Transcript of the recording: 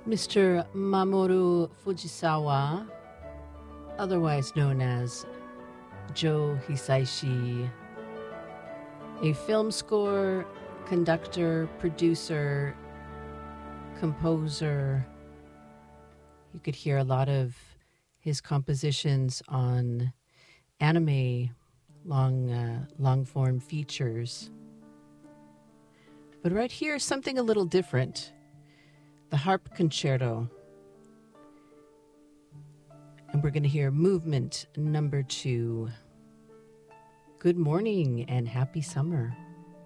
Mr. Mamoru Fujisawa, otherwise known as Joe Hisaishi, a film score, conductor, producer, composer. You could hear a lot of his compositions on anime long form features. But right here, something a little different. The Harp Concerto. And we're going to hear movement number 2. Good morning and happy summer.